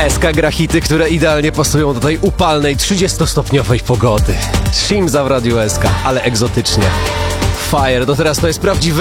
SK gra hity, które idealnie pasują do tej upalnej 30-stopniowej pogody. Shimza w Radiu SK, ale egzotycznie. Fire, to teraz to jest prawdziwy